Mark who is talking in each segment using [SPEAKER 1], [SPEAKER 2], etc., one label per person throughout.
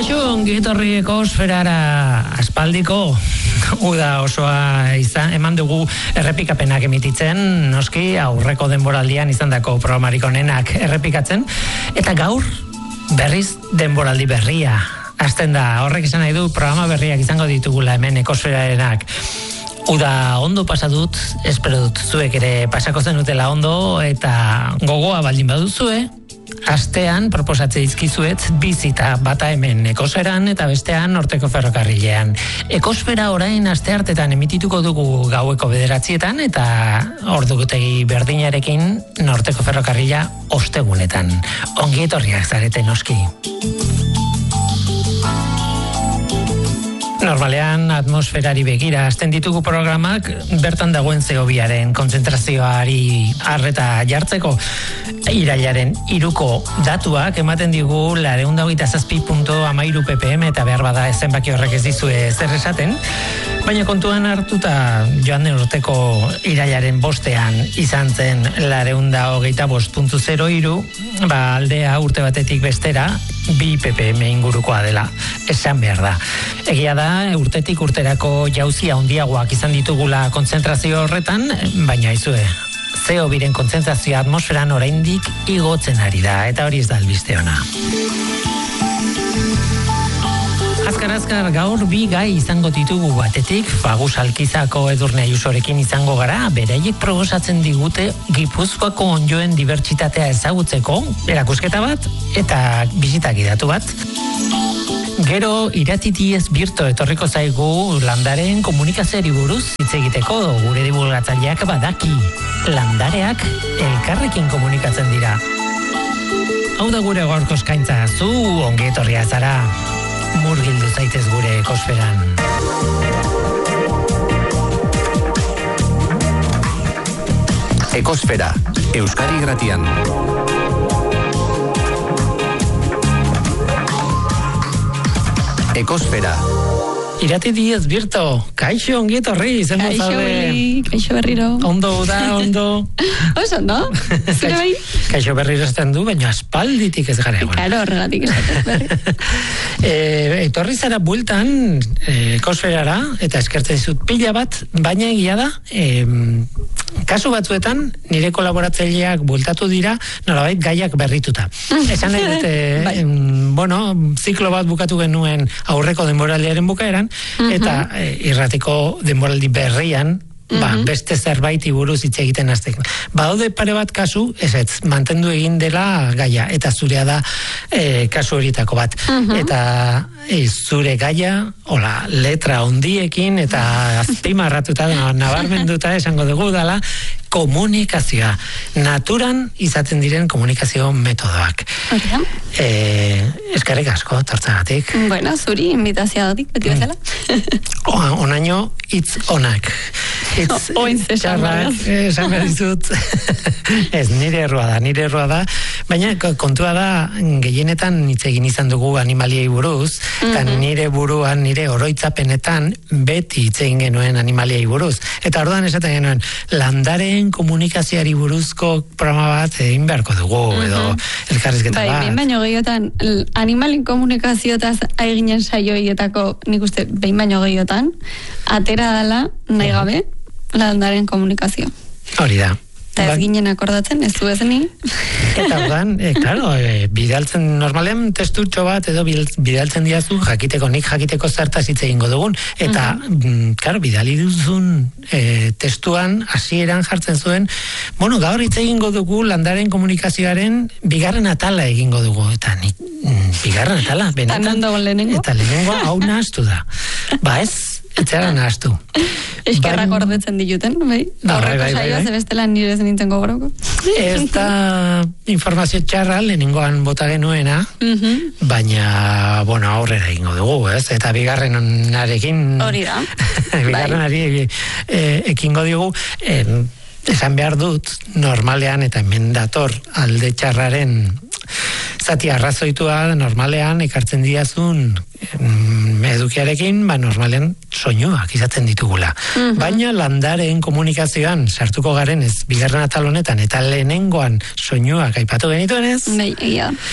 [SPEAKER 1] Kaixo, ongi etorri ekosferara. Aspaldiko uda osoa eman dugu errepikapenak emititzen, noski aurreko denboraldian izandako programarik onenak errepikatzen, eta gaur berriz denboraldi berria. Hasten da, horrek izan nahi du programa berriak izango ditugula hemen ekosferarenak. Uda ondo pasadut, espero dut zuek ere pasako zenutela ondo, eta gogoa baldin baduzue, astean proposatze izkizuet bizita, bata hemen ekosferan eta bestean Norteko Ferrokarrilean. Ekosfera orain asteartetan emitituko dugu gaueko 9:00 eta ordugutegi berdinarekin Norteko Ferrokarrila ostegunetan. Ongi etorriak zarete noski. Normalean atmosferari begira hasten ditugu programak bertan dagoen CO2aren kontzentrazioari arreta jartzeko. Irailaren 3ko datuak ematen digu 427.13 ppm eta behar bada zenbaki horrek ez dizue zer esaten, baina kontuan hartuta joan den urteko irailaren 5ean izan zen 425.03, aldea urte batetik bestera 2 ppm ingurukoa dela, esan behar da. Egia da, urtetik urterako jauzia handiagoak izan ditugula kontzentrazio horretan, baina aizue, CO2ren kontzentrazioa atmosferan oraindik igotzen ari da, eta hori ez da albiste ona. Azkar gaur bi gai izango ditugu batetik, Fagus Alkizako Edurne Ayusorekin izango gara, beraiek proposatzen digute Gipuzkoako onddoen dibertsitatea ezagutzeko, erakusketa bat eta bisita gidatu bat. Gero Iratiti ez birto etorriko zaigu landaren komunikazioari buruz hitz egiteko, gure divulgatzaileak badaki. Landareak elkarrekin komunikatzen dira. Hau da gure gaurko eskaintza, zu ongi etorria zara. Murgildu zaitez gure ekosferan.
[SPEAKER 2] Ekosfera, Euskadi Irratian. Ekosfera.
[SPEAKER 1] Irati ez birto, kaixo ongi etorri, zen mozaude.
[SPEAKER 3] Kaixo berriro.
[SPEAKER 1] Ondo da, ondo.
[SPEAKER 3] Oso, no?
[SPEAKER 1] Kaixo berriro esten du, baina aspalditik ez gara egon.
[SPEAKER 3] Claro, horregatik ez berri.
[SPEAKER 1] Etorri zara bueltan ekosferara, eta eskertzen zut pila bat, baina egia da, kasu batzuetan, nire kolaboratzaileak bueltatu dira, nolabait gaiak berrituta. Esan nahi dute, ziklo bat bukatu genuen aurreko denboraldiaren bukaeran, eta irratiko denboraldi berrian, beste zerbait buruz hitz egiten hasteko. Badaude pare bat kasu, ez mantendu egin dela gaia, eta zurea da kasu horietako bat. Eta zure gaia, letra ondiekin, eta azpimarratuta, nabarmenduta esango dugu dela, komunikazioa. Naturan izaten diren komunikazio metodoak. Eskerrik asko, tortzagatik.
[SPEAKER 3] Bueno, zuri, invitazioatik, beti bezala.
[SPEAKER 1] Onaino, hitz onak.
[SPEAKER 3] Oin
[SPEAKER 1] txarrak, esan behar dizut. Ez, nire errua da. Baina kontua da, gehienetan hitz egin izan dugu animaliei buruz, eta nire buruan, nire oroitzapenetan, beti hitz egin genuen animaliei buruz. Eta orduan esaten genuen, landaren komunikazioari buruzko programa bat egin beharko dugu, edo elkarrizketa bat.
[SPEAKER 3] Baino gehiotan, animalin komunikazioetaz eginen saioietako, nik uste, behin baino gehiotan, atera dela, nahi gabe, landaren komunikazio.
[SPEAKER 1] Hori da.
[SPEAKER 3] Eta ez ginen akordatzen, ez du ezeni.
[SPEAKER 1] Eta ordan, bidaltzen, normalen testutxo bat edo bidaltzen diazu, nik jakiteko zertaz hitz egingo dugun. Eta, bidali duzun testuan, hasieran jartzen zuen, gaur hitz egingo dugu landaren komunikazioaren bigarren atala egingo dugu. Eta nik, bigarren atala, benetan. Eta lehenengoa hau nahaztu da. Etxera nahaztu.
[SPEAKER 3] Eskerrak ordetzen dituten, bai? Horreko saioa, zebestela nire ez nintzen gogoroko.
[SPEAKER 1] Ez da informazio txarra, lehenengoan bota genuena, baina, aurrera egingo dugu, ez? Eta bigarrenarekin...
[SPEAKER 3] Hori da.
[SPEAKER 1] Bigarrenari ekingo dugu, esan behar dut, normalean, eta hemen dator alde txarraren zati arrazoitua, normalean ekartzen diazun edukiarekin, normalean soinuak izaten ditugula. Baina landaren komunikazioan sartuko garen ez bigarren atal honetan eta lehenengoan soinuak aipatu genituen ez?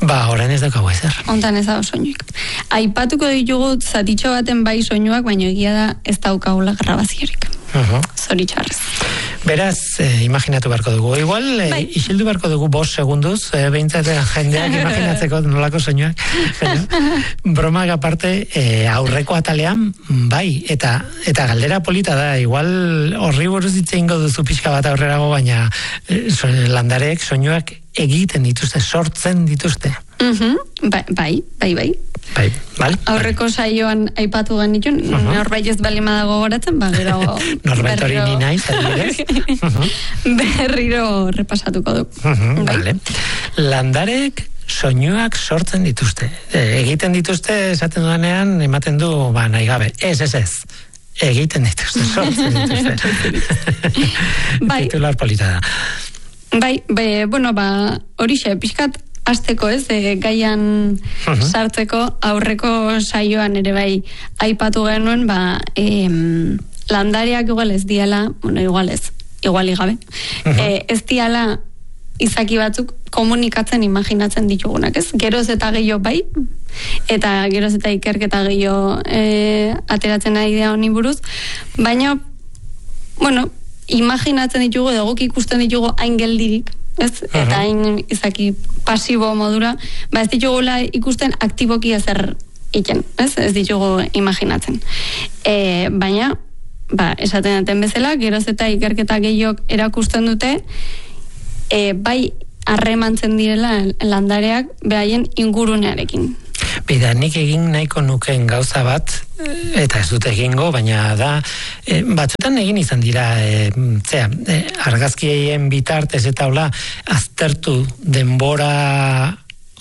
[SPEAKER 1] Ba, orain ez daukagu ezer.
[SPEAKER 3] Hontan ez dago soinuik. Aipatuko ditugu zatitxo baten bai soinuak, baina egia da ez daukagula grabaziorik. Zoritxarrez.
[SPEAKER 1] Beraz, imaginatu beharko dugu. Igual, isildu beharko dugu 5 segunduz, behintzat jendeak imaginatzeko nolako soinuak. Bromak aparte, aurreko atalean, bai, eta galdera polita da, igual horri buruz ingo duzu pixka bat aurrerago, baina landareek soinuak egiten dituzte, sortzen dituzte.
[SPEAKER 3] Bai.
[SPEAKER 1] Bai, bale?
[SPEAKER 3] Aurreko saioan aipatu genitun, norbait ez balima dago goratzen, gero...
[SPEAKER 1] Norbait hori ni naiz, adibidez.
[SPEAKER 3] Berriro repasatuko du.
[SPEAKER 1] Bale. Landarek soinuak sortzen dituzte. Egiten dituzte, esaten duanean, ematen du, nahi gabe. Ez. Egiten dituzte, sortzen dituzte. Titular polita da.
[SPEAKER 3] Bai, horixe, pixkat azteko gaian sartzeko aurreko saioan ere bai aipatu genuen, landareak igual ez diala, iguali gabe, ez diala izaki batzuk komunikatzen imaginatzen ditugunak, ez? Geroz eta gehiago bai, eta geroz eta ikerketa gehiago ateratzen ari da honi buruz, baina, imaginatzen ditugu, edo guk ikusten ditugu hain geldirik, ez? Eta hain izaki pasibo modura, ez ditugula ikusten aktiboki ezer iken, ez? Ez ditugu imaginatzen. Baina, esaten duten bezala, geroz eta ikerketa gehiok erakusten dute, bai harremantzen direla landareak behaien ingurunearekin.
[SPEAKER 1] Bida, nik egin nahiko nukeen gauza bat, eta ez dut egingo, baina da, batzutan egin izan dira, argazkien bitartez eta hola, aztertu denbora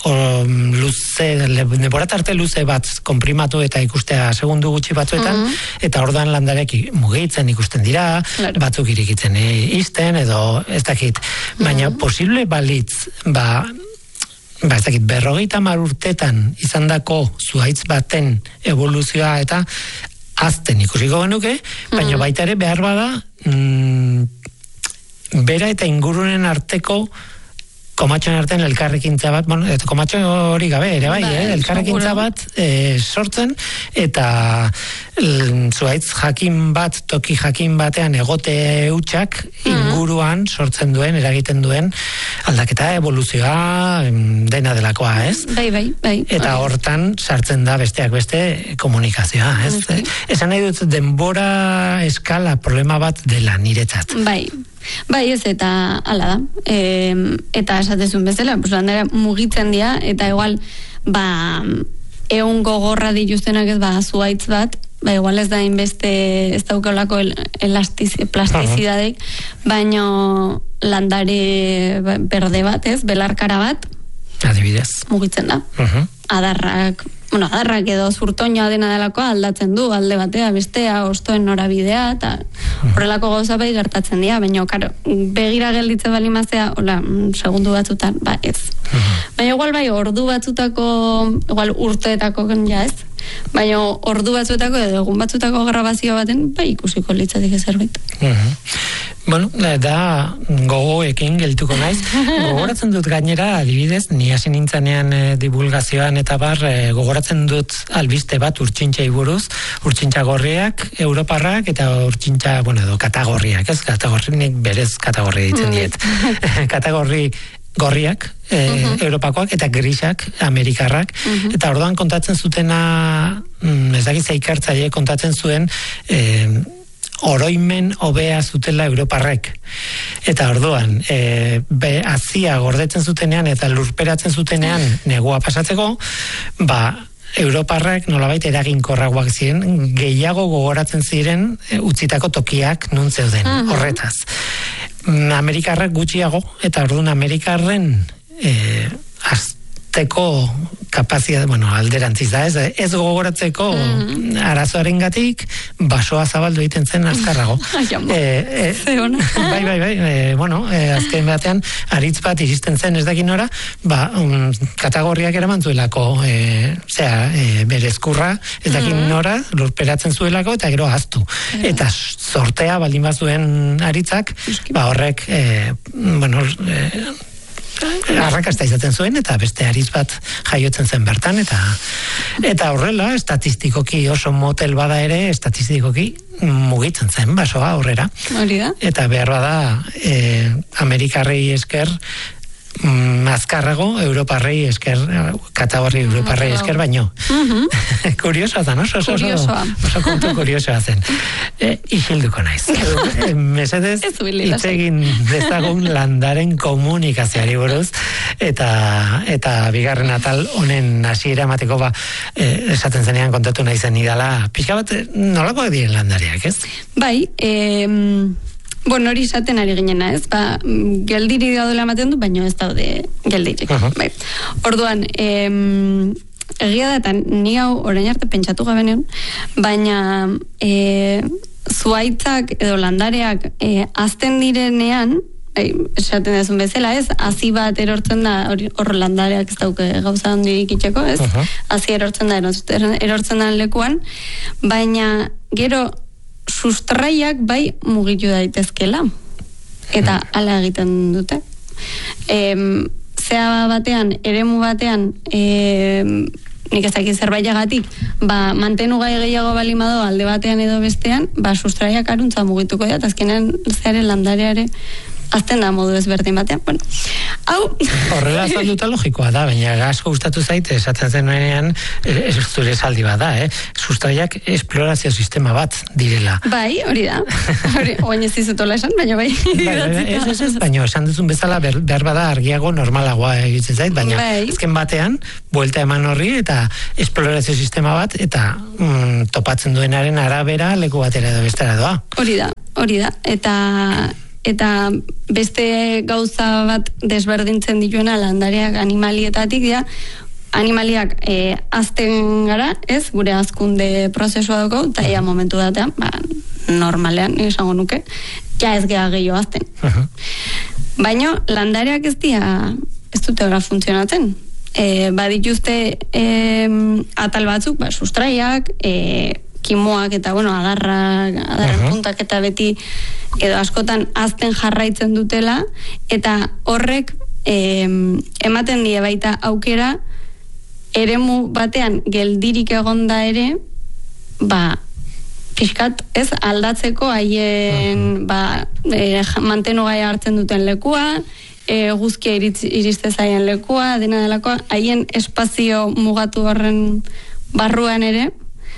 [SPEAKER 1] denbora tarte luze bat konprimatu eta ikustea segundu gutxi batzuetan, eta ordan landarek mugitzen ikusten dira, batzuk irikitzen izten, edo ez dakit, baina posible balitz, ez dakit, 50 urtetan izandako zuhaitz baten evoluzioa eta azten ikusiko genuke, baina baita ere behar bada bera eta ingurunen arteko komatxoen artean elkarrekintza bat, komatxo hori gabe ere bai, elkarrekintza bat sortzen, eta zuhaitz jakin bat, toki jakin batean egote hutsak inguruan sortzen duen, eragiten duen aldaketa, evoluzioa dena delakoa, ez?
[SPEAKER 3] Bai.
[SPEAKER 1] Eta hortan sartzen da besteak beste komunikazioa, ez? Esan nahi dut denbora eskala problema bat dela niretzat.
[SPEAKER 3] Bai, ez, eta ala da. Eta esatezun bezala, landara mugitzen dira, eta igual, egun gogorra dituztenak ez, zuhaitz bat, igual ez da inbeste, ez daukalako plastizidadek, baina landare berde bat, ez, belarkara bat,
[SPEAKER 1] adibidez,
[SPEAKER 3] mugitzen da. Adarrak edo zurtoina dena delakoa aldatzen du, alde batea, bestea, ostoen norabidea, eta horrelako gauza bai gertatzen dira, baina, begira gelditze balimazea, segundu batzutan, ez. Baina, igual ordu batzutako, igual urteetako, ez? Baina, ordu batzuetako edo egun batzutako grabazio baten, ikusiko litzatik zerbait.
[SPEAKER 1] Bueno, da gogoekin geltuko naiz. Gogoratzen dut gainera, adibidez, ni hasi nintzanean divulgazioan eta gogoratzen dut albiste bat urtsintxei buruz, urtsintxa gorriak, europarrak, eta urtsintxa, edo katagorriak, ez? Katagorriak berez katagorri ditzen diet. Katagorri gorriak, europakoak, eta grisak, amerikarrak, eta orduan kontatzen zutena, ez dakiz ikertzaile kontatzen zuen, oroimen hobea zutela europarrek. Eta orduan, azia gordetzen zutenean eta lurperatzen zutenean negua pasatzeko, europarrak nolabait eraginkorragoak ziren, gehiago gogoratzen ziren utzitako tokiak nun zeuden, horretaz. Amerikarrak gutxiago, eta orduan Amerikarren azteko kapazia, alderantziz da, ez gogoratzeko arazoaren gatik, basoa zabaldu egiten zen azkarrago. Bai, azken batean, aritz bat iristen zen ez dakin nora, katagorriak eraman zuelako, bere eskurra, ez dakin nora, lurperatzen zuelako, eta gero ahaztu. Eta sortea baldin bazuen aritzak, horrek, arrakasta izaten zuen, eta beste ariz bat jaiotzen zen bertan, eta horrela, estatistikoki oso motel bada ere, estatistikoki mugitzen zen basoa aurrera.
[SPEAKER 3] Hori da.
[SPEAKER 1] Eta behar bada, Amerikarrei esker, azkarrago, Europarrei esker, katagorri Europarrei esker baino. Kuriosoa zen, oso kontu kuriosoa zen. Isilduko naiz. Mesedez, hitz egin dezagun landaren komunikazioari buruz, eta bigarren atal honen hasiera emateko esaten zenean kontatu nahi zen idala, pixka bat nolakoak diren landariak, ez?
[SPEAKER 3] Bai, bueno, hori izaten ari ginena, ez? Geldiri gaudela ematen du, baina ez daude geldirik. Bai. Orduan, egia da, eta ni hau orain arte pentsatu gabenean, baina zuaitzak edo landareak azten direnean, esaten dezun bezala, ez? Hazi bat erortzen da, hor landareak ez dauke gauza handirik itxeko, ez? Hazi erortzen da lekuan, baina gero sustraiak bai mugitu daitezkela. Eta hala egiten dute. Zea batean, eremu batean, nik ez dakit zerbaitagatik, mantenu gai gehiago balimado alde batean edo bestean, sustraiak aruntza mugituko da, eta azkenean zearen landareare azten da modu ezberdin batean. Bueno, hau...
[SPEAKER 1] Horrela azalduta logikoa da, baina asko gustatu zaite, esaten zenuenean, zure esaldi bat da, sustraiak esplorazio sistema bat direla.
[SPEAKER 3] Bai, hori da. Oain ez dizutola esan, baina bai.
[SPEAKER 1] Ez, baina esan duzun bezala behar bada argiago normalagoa egitzen zait, baina azken batean, buelta eman horri, eta esplorazio sistema bat, eta topatzen duenaren arabera leku batera edo bestera doa.
[SPEAKER 3] Hori da, eta beste gauza bat desberdintzen dituena landareak animalietatik dira, animaliak azten gara, ez, gure azkunde prozesua dugu, eta ia momentu datean, normalean, esango nuke, ja ez gea gehiago azten. Baina landareak ez dute ora funtzionatzen. Badituzte atal batzuk, sustraiak, kimoak eta, adarren puntak eta beti edo askotan azten jarraitzen dutela, eta horrek ematen die baita aukera eremu batean geldirik egonda ere, pixkat, ez, aldatzeko haien mantenu gaia hartzen duten lekua, guzkia iriste zaien lekua, dena delakoa, haien espazio mugatu horren barruan ere,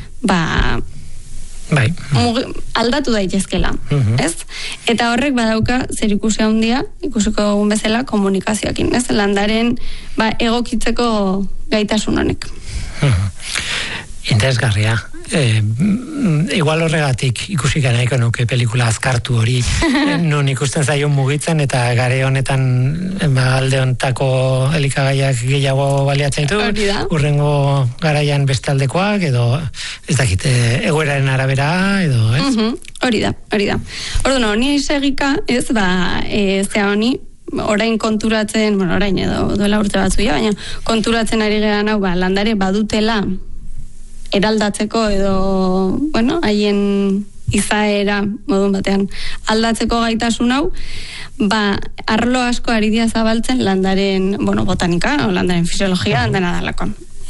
[SPEAKER 3] aldatu daitezkela, ez? Eta horrek badauka zer ikusi handia, ikusiko dugun bezala komunikazioakin, ez? Landaren egokitzeko gaitasun honek.
[SPEAKER 1] Interesgarria. Igual horregatik ikusika nahiko nuke pelikula azkartu hori, non ikusten zaion mugitzen eta gare honetan alde hontako elikagaiak gehiago baliatzen ditu, urrengo garaian bestaldekoak edo ez dakit, egoeraren arabera edo, ez?
[SPEAKER 3] Hori da. Orduan, honi segika, ez, zea honi, orain konturatzen, orain edo duela urte batzuia, baina konturatzen ari geran hau, landare badutela eraldatzeko edo, haien izaera modun batean aldatzeko gaitasun hau, arlo asko ari dia zabaltzen landaren, botanika, landaren fisiologia, dena dalako.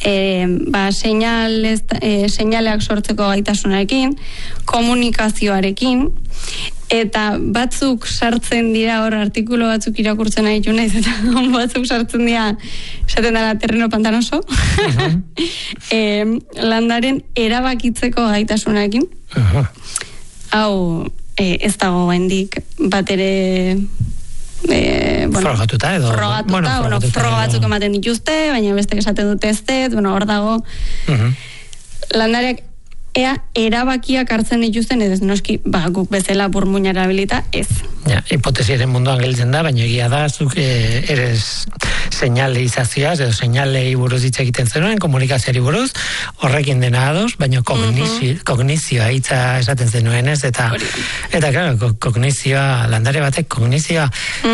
[SPEAKER 3] Seinaleak sortzeko gaitasunarekin, komunikazioarekin, eta batzuk sartzen dira hor artikulu batzuk irakurtzen nahi naiz, eta batzuk sartzen dira esaten dara terreno pantanoso, landaren erabakitzeko gaitasunarekin. Hau ez dago hendik bat ere
[SPEAKER 1] frogatuta edo
[SPEAKER 3] froga batzuk ematen dituzte, baina beste esaten dute ez dut, hor dago landareak erabakiak hartzen dituzten, ez noski guk bezala burmuina erabilita, ez.
[SPEAKER 1] Hipotesiaren munduan gelditzen da, baina egia da, zuk ere seinalizazioaz, edo seinalei buruz hitz egiten zenuen, komunikazioari buruz, horrekin dena ados, baina kognizioa hitza esaten zenuen, ez, eta claro, kognizioa, landare batek kognizioa,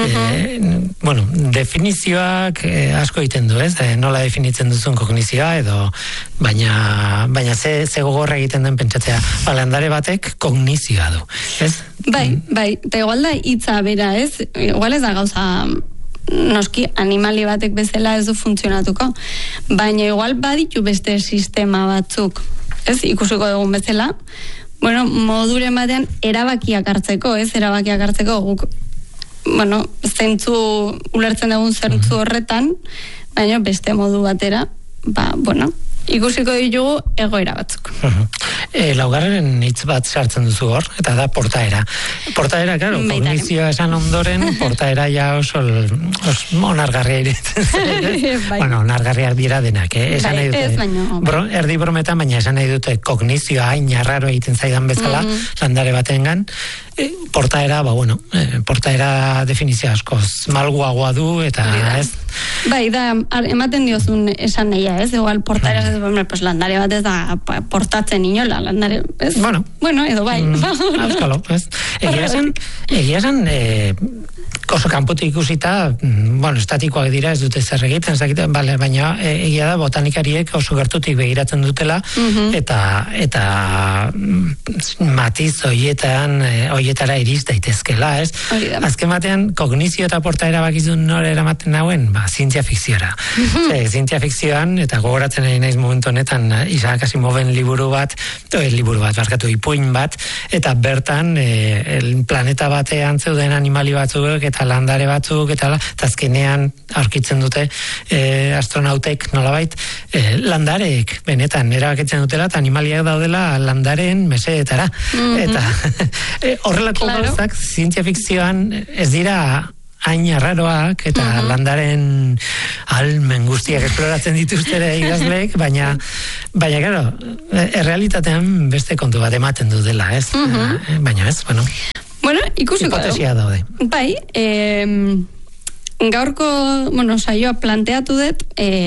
[SPEAKER 1] definizioak asko egiten du, ez, nola definitzen duzun kognizioa, edo, baina ze gogorra egiten den pentsatzea, landare batek kognizioa du, ez?
[SPEAKER 3] Bai, eta igual da hitza bera, ez? Igual ez da gauza noski animali batek bezala ez du funtzionatuko. Baina igual baditu beste sistema batzuk, ez, ikusiko dugun bezala, bueno, moduren batean erabakiak hartzeko, guk, bueno, zentzu, ulertzen dugun zentzu horretan, baina beste modu batera, bueno, ikusiko ditugu egoera batzuk.
[SPEAKER 1] Laugarren hitz bat sartzen duzu hor, eta da portaera. Portaera, claro, kognizioa esan ondoren, portaera ja oso onargarria iritzen. Bueno, onargarria dira denak, esan nahi dute. Erdi brometan, baina esan nahi dute kognizioa hain arraro egiten zaidan bezala, landare batengan, portaera, portaera definizio askoz malguagoa du, eta ez?
[SPEAKER 3] Bai, da, ematen diozun esan nahia, ez? Igual portaera, pues landare bat ez da portatzen inola, landare, ez? Bueno, edo bai.
[SPEAKER 1] Auskalo, ez? Egia esan, oso kanpotik ikusita, estatikoak dira, ez dute zer egiten, baina egia da botanikariek oso gertutik begiratzen dutela, eta matiz hoietara iriz daitezkela, ez? Azken batean, kognizio eta portaera bakizun nore eramaten nauen, zientzia fikziora. Zientzia fikzioan, eta gogoratzen ari naiz momentu honetan, Isaac Asimoven ipuin bat, eta bertan, planeta batean zeuden animali batzuk, eta landare batzuk, eta azkenean aurkitzen dute astronautek nolabait, landareek, benetan, erabakitzen dutela, eta animaliak daudela landaren meseetara. Eta horrelako gauzak, zientzia fikzioan ez dira hain arraroak, eta landaren almen guztiak esploratzen dituztere idazleek, baina claro, errealitatean beste kontu bat ematen du dela, ez? Baina ez,
[SPEAKER 3] bueno, ikusiko
[SPEAKER 1] hipotesia daude.
[SPEAKER 3] Bai, gaurko, saioa planteatu dut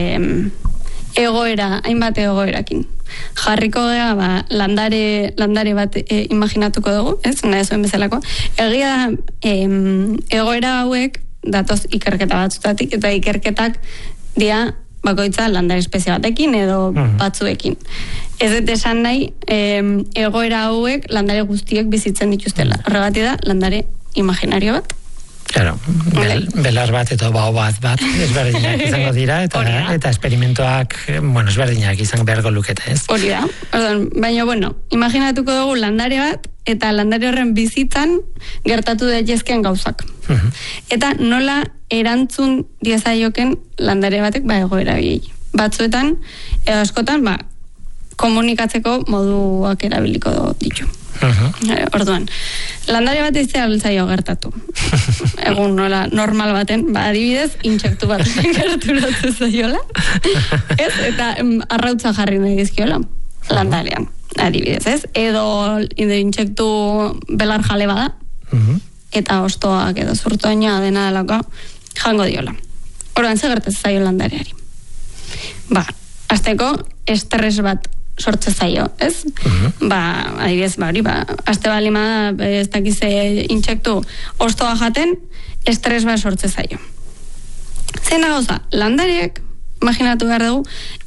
[SPEAKER 3] hainbat egoerakin. Jarriko gea, landare bat imaginatuko dugu, ez? Nahi zuen bezalako. Egia egoera hauek datoz ikerketa batzutatik, eta ikerketak dia bakoitza landare espezia batekin edo batzuekin. Ez dut esan nahi, egoera hauek landare guztiek bizitzen dituztela. Horregatik da, landare imaginario bat.
[SPEAKER 1] Claro, belar bat eta bao bat ezberdinak izango dira, eta esperimentoak, ezberdinak izan beharko lukete, ez?
[SPEAKER 3] Hori da, baina, imaginatuko dugu landare bat, eta landare horren bizitzan gertatu daitezkeen gauzak. Eta nola erantzun diezaioken landare batek, egoera biei. Batzuetan, askotan, komunikatzeko moduak erabiliko ditu. Orduan, landare bat iztea altzaio gertatu. Egun nola normal baten, adibidez, intsektu bat gerturatu zaiola. Ez? Eta arrautza jarri nahi dizkiola landarean, adibidez, ez? Edo intsektu belar jale bada, eta ostoak edo zurtoina dena delako jango diola. Orduan, ze gertatu zaio landareari. Azteko, estres bat sortze zaio, ez? Adibidez, azte balima ez dakize intsektu ostoa jaten, estres bat sortze zaio. Zena gauza, landareek, imaginatu behar dugu,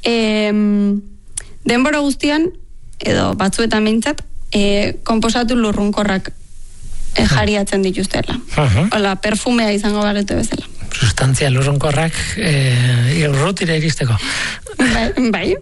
[SPEAKER 3] denbora guztian, edo batzuetan behintzat, konposatu lurrunkorrak jariatzen dituztela. Hola, perfumea izango barete bezala.
[SPEAKER 1] Sustantzia lurrunkorrak urrutira iristeko.
[SPEAKER 3] Bai.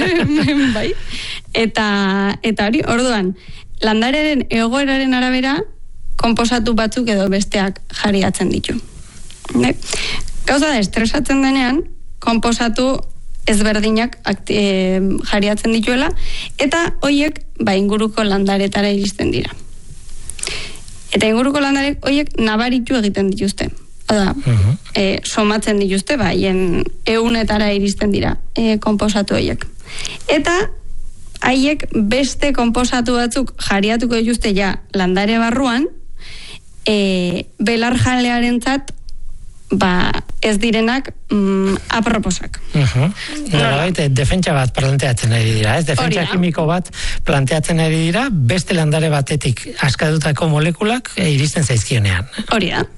[SPEAKER 3] Eta hori, orduan, landareren egoeraren arabera, konposatu batzuk edo besteak jariatzen ditu. Gauza da, estresatzen denean, konposatu ezberdinak jariatzen dituela, eta hoiek inguruko landaretara iristen dira. Eta inguruko landarek hoiek nabaritu egiten dituzte. Oda, somatzen dituzte, haien eunetara iristen dira konposatu horiek. Eta haiek beste konposatu batzuk jariatuko dituzte landare barruan, belar jalearentzat ez direnak aproposak.
[SPEAKER 1] Defentsa bat planteatzen ari dira, ez? Defentsa kimiko bat planteatzen ari dira, beste landare batetik askatutako molekulak iristen zaizkionean.
[SPEAKER 3] Hori da.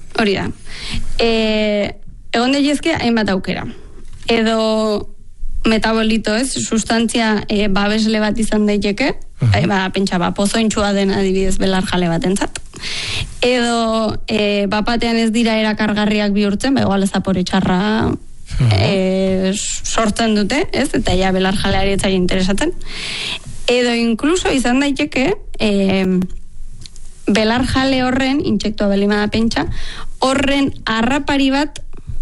[SPEAKER 3] Egon daitezke hainbat aukera. Edo metabolito, ez? Sustantzia babesle bat izan daiteke, pentsa, pozointxua den adibidez belar jale batentzat. Edo bapatean ez dira erakargarriak bihurtzen, igual zapore txarra sortzen dute, ez? Eta ja belarjaleari ez zaio interesatzen. Edo inkluso izan daiteke belarjale horren, intsektua belimada pentsa, horren harrapari bat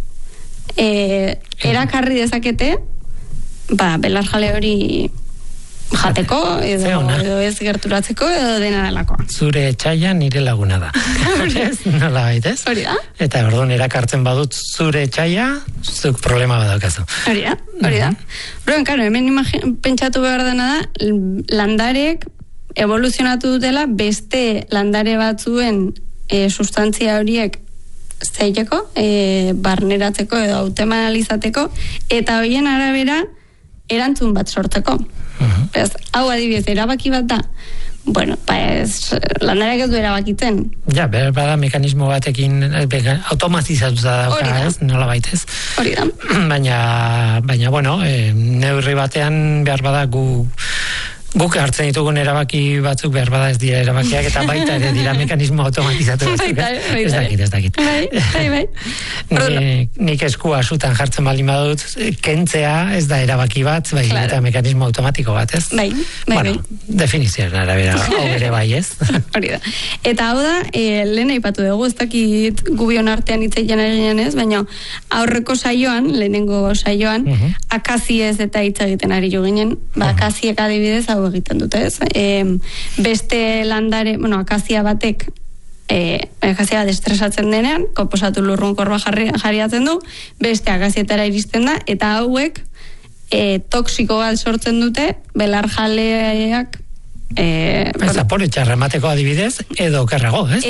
[SPEAKER 3] erakarri dezakete belarjale hori jateko, edo ez gerturatzeko, edo dena delakoa.
[SPEAKER 1] Zure etxaia nire laguna da. Nola baitez?
[SPEAKER 3] Hori da.
[SPEAKER 1] Eta orduan erakartzen badut zure etxaia, zuk problema badaukazu.
[SPEAKER 3] Hori da. Horren, karo, hemen pentsatu behar dena da, landarek evoluzionatu dutela beste landare batzuen sustantzia horiek zeiteko, barneratzeko edo autemanalizateko, eta horien arabera erantzun bat sortzeko. Hau adibidez, erabaki bat da, bueno, landareak ez du erabakitzen.
[SPEAKER 1] Ja, bada mekanismo batekin automatizatuta dauka, ez? Nola baitez.
[SPEAKER 3] Hori da.
[SPEAKER 1] Baina, bueno, neurri batean behar bada guk hartzen ditugun erabaki batzuk behar bada ez dira erabakiak, eta baita ere dira mekanismo automatizatu batzuk. Ez dakit.
[SPEAKER 3] Bai.
[SPEAKER 1] Nik eskua sutan jartzen baldin badut, kentzea ez da erabaki bat, bai, eta mekanismo automatiko bat, ez?
[SPEAKER 3] Bai.
[SPEAKER 1] Definizioan arabera, hau ere bai, ez?
[SPEAKER 3] Hori da. Eta hau da, lehen aipatu dugu, ez dakit gubion artean hitzeiten ari ez, baina aurreko saioan, lehenengo saioan, akaziez eta hitz egiten ari jo ginen, akaziek adibidez hau egiten dute, ez? Beste landare, akazia batek akazia bat estresatzen denean, komposatu lurrunkorba jarriatzen du, beste akazietara iristen da, eta hauek toksiko bat sortzen dute, belarjaleak
[SPEAKER 1] zapore txarra emateko adibidez, edo kerrago, ez?